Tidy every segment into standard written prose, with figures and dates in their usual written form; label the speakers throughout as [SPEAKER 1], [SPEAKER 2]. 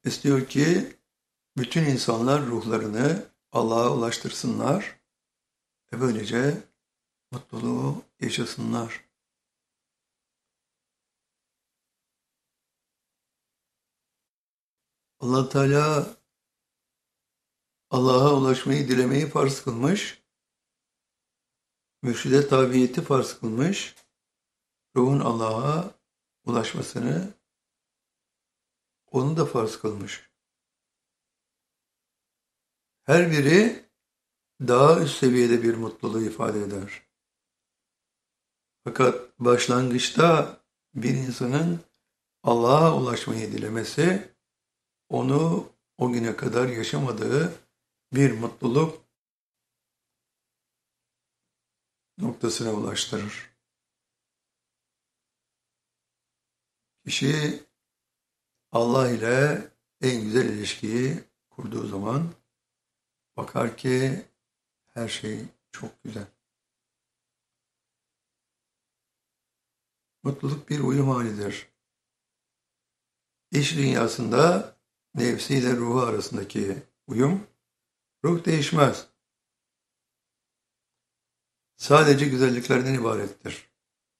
[SPEAKER 1] İstiyor ki bütün insanlar ruhlarını Allah'a ulaştırsınlar ve böylece mutluluğu yaşasınlar. Allah Teala Allah'a ulaşmayı dilemeyi farz kılmış, mürşide tabiyeti farz kılmış, ruhun Allah'a ulaşmasını onu da farz kılmış. Her biri daha üst seviyede bir mutluluğu ifade eder. Fakat başlangıçta bir insanın Allah'a ulaşmayı dilemesi, onu o güne kadar yaşamadığı bir mutluluk noktasına ulaştırır. Kişi Allah ile en güzel ilişkiyi kurduğu zaman bakar ki her şey çok güzel. Mutluluk bir uyum halidir. İç dünyasında nefsiyle ruhu arasındaki uyum, ruh değişmez. Sadece güzelliklerden ibarettir.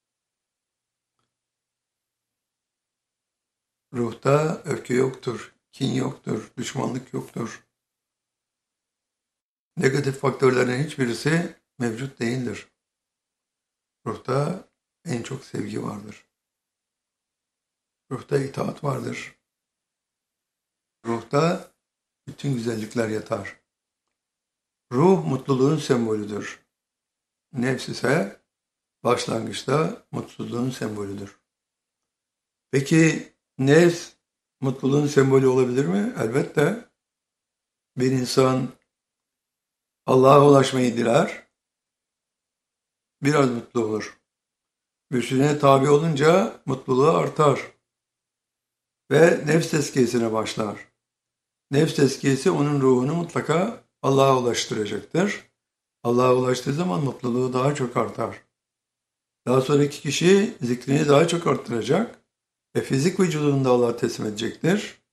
[SPEAKER 1] Ruhta öfke yoktur, kin yoktur, düşmanlık yoktur. Negatif faktörlerin hiçbirisi mevcut değildir. Ruhta en çok sevgi vardır. Ruhta itaat vardır. Ruhta bütün güzellikler yatar. Ruh mutluluğun sembolüdür. Nefs ise başlangıçta mutsuzluğun sembolüdür. Peki nefs mutluluğun sembolü olabilir mi? Elbette. Bir insan Allah'a ulaşmayı diler, biraz mutlu olur. Mürşidine tabi olunca mutluluğu artar ve nefs tezkiyesine başlar. Nefs tezkiyesi onun ruhunu mutlaka Allah'a ulaştıracaktır. Allah'a ulaştığı zaman mutluluğu daha çok artar. Daha sonraki kişi zikrini daha çok arttıracak ve fizik vücudunu da Allah'a teslim edecektir.